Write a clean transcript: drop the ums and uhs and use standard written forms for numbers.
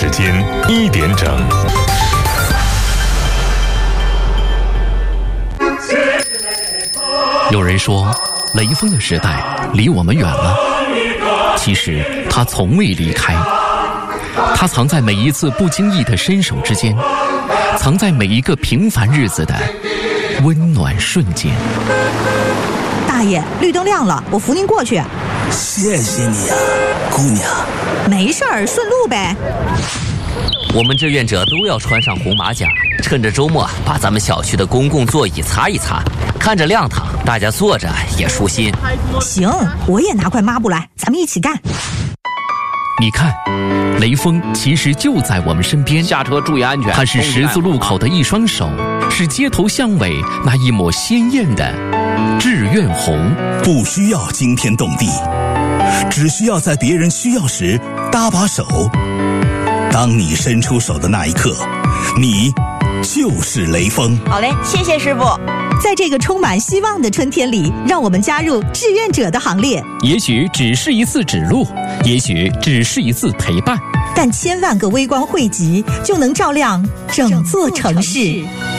时间1点整。 有人说，雷锋的时代离我们远了，其实他从未离开。他藏在每一次不经意的伸手之间，藏在每一个平凡日子的温暖瞬间。 大爷，绿灯亮了，我扶您过去。 谢谢你啊，姑娘。 没事儿，顺路呗。 我们志愿者都要穿上红马甲，趁着周末把咱们小区的公共座椅擦一擦，看着亮堂，大家坐着也舒心。 行，我也拿块抹布来，咱们一起干。 你看，雷锋其实就在我们身边。 下车注意安全。 他是十字路口的一双手，是街头巷尾那一抹鲜艳的志愿红。 不需要惊天动地，只需要在别人需要时搭把手。当你伸出手的那一刻，你就是雷锋。 好嘞，谢谢师傅。 在这个充满希望的春天里，让我们加入志愿者的行列。 也许只是一次指路，也许只是一次陪伴， 但千万个微光汇集，就能照亮整座城市。